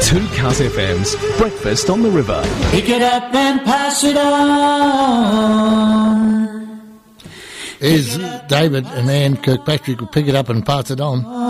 2 Cut FM's Breakfast on the River. Pick it up and pass it on. Is David and Anne Kirkpatrick will pick it up and pass it on.